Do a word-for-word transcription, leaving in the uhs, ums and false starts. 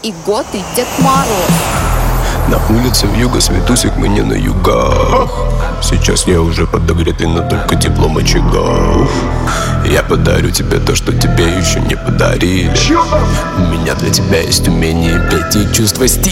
и год, и Дед Мороз. На улице вьюга, светусик, мы не на югах. Сейчас я уже подогретый, но только теплом очага. Я подарю тебе то, что тебе еще не подарили. У меня для тебя есть умение петь и чувство стиля.